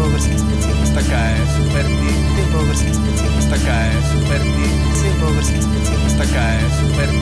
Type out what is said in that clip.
български специалист. Така е, супер ти. Ти български специалист. Така е, супер ти. Си български специалист. Така е, супер ти.